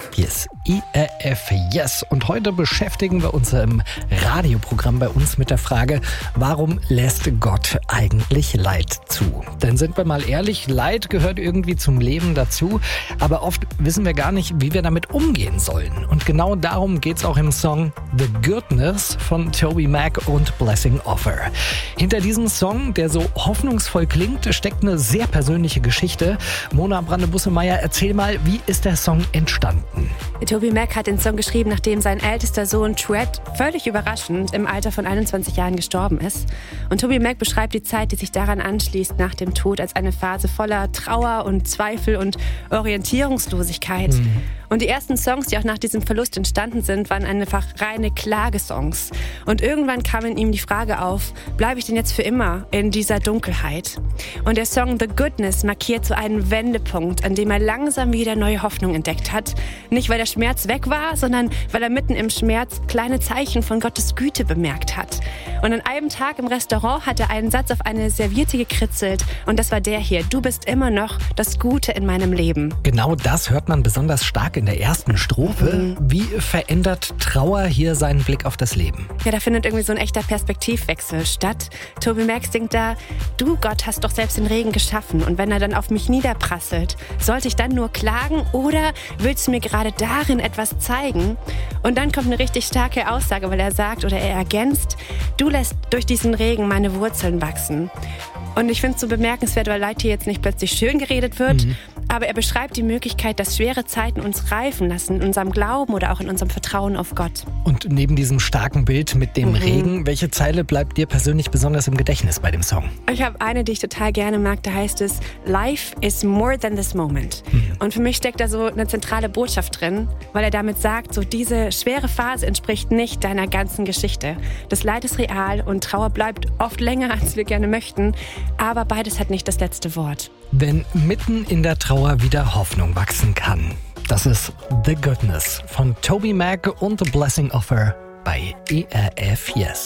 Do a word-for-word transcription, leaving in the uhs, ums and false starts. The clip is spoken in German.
Hier ist I R F Yes und heute beschäftigen wir uns im Radioprogramm bei uns mit der Frage, warum lässt Gott eigentlich Leid zu? Denn sind wir mal ehrlich, Leid gehört irgendwie zum Leben dazu, aber oft wissen wir gar nicht, wie wir damit umgehen sollen. Und genau darum geht's auch im Song The Goodness von TobyMac und Blessing Offor. Hinter diesem Song, der so hoffnungsvoll klingt, steckt eine sehr persönliche Geschichte. Mona Brande-Bussemeyer, erzähl mal, wie ist der Song entstanden? TobyMac hat den Song geschrieben, nachdem sein ältester Sohn Tread völlig überraschend im Alter von einundzwanzig Jahren gestorben ist. Und TobyMac beschreibt die Zeit, die sich daran anschließt, nach dem Tod als eine Phase voller Trauer und Zweifel und Orientierungslosigkeit. Mhm. Und die ersten Songs, die auch nach diesem Verlust entstanden sind, waren einfach reine Klagesongs. Und irgendwann kam in ihm die Frage auf, bleibe ich denn jetzt für immer in dieser Dunkelheit? Und der Song The Goodness markiert so einen Wendepunkt, an dem er langsam wieder neue Hoffnung entdeckt hat. Nicht, weil der Schmerz weg war, sondern weil er mitten im Schmerz kleine Zeichen von Gottes Güte bemerkt hat. Und an einem Tag im Restaurant hat er einen Satz auf eine Serviette gekritzelt und das war der hier: Du bist immer noch das Gute in meinem Leben. Genau das hört man besonders stark in der ersten Strophe. Mhm. Wie verändert Trauer hier seinen Blick auf das Leben? Ja, da findet irgendwie so ein echter Perspektivwechsel statt. TobyMac singt da: Du, Gott, hast doch selbst den Regen geschaffen und wenn er dann auf mich niederprasselt, sollte ich dann nur klagen oder willst du mir gerade darin etwas zeigen? Und dann kommt eine richtig starke Aussage, weil er sagt oder er ergänzt: Du lässt durch diesen Regen meine Wurzeln wachsen. Und ich finde es so bemerkenswert, weil Leid hier jetzt nicht plötzlich schön geredet wird, mhm. aber er beschreibt die Möglichkeit, dass schwere Zeiten uns reifen lassen, in unserem Glauben oder auch in unserem Vertrauen auf Gott. Und neben diesem starken Bild mit dem mhm. Regen, welche Zeile bleibt dir persönlich besonders im Gedächtnis bei dem Song? Ich habe eine, die ich total gerne mag, da heißt es: Life is more than this moment. Mhm. Und für mich steckt da so eine zentrale Botschaft drin, weil er damit sagt, so diese schwere Phase entspricht nicht deiner ganzen Geschichte. Das Leid ist real und Trauer bleibt oft länger, als wir gerne möchten, aber beides hat nicht das letzte Wort. Wenn mitten in der Trauer wieder Hoffnung wachsen kann. Das ist The Goodness von TobyMac und The Blessing Offor bei I R F Yes.